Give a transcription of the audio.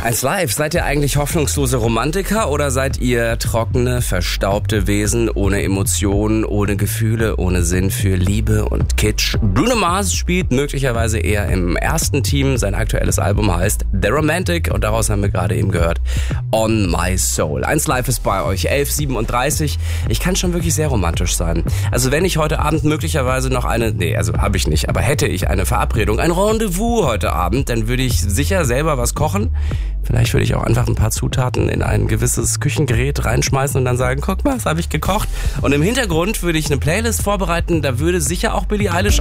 1Live, seid ihr eigentlich hoffnungslose Romantiker oder seid ihr trockene, verstaubte Wesen ohne Emotionen, ohne Gefühle, ohne Sinn für Liebe und Kitsch? Bruno Mars spielt möglicherweise eher im ersten Team. Sein aktuelles Album heißt The Romantic und daraus haben wir gerade eben gehört On My Soul. 1Live ist bei euch, 11:37. Ich kann schon wirklich sehr romantisch sein. Also wenn ich heute Abend möglicherweise noch habe ich nicht, aber hätte ich eine Verabredung, ein Rendezvous heute Abend, dann würde ich sicher selber was kochen. Vielleicht würde ich auch einfach ein paar Zutaten in ein gewisses Küchengerät reinschmeißen und dann sagen, guck mal, was habe ich gekocht? Und im Hintergrund würde ich eine Playlist vorbereiten, da würde sicher auch Billie Eilish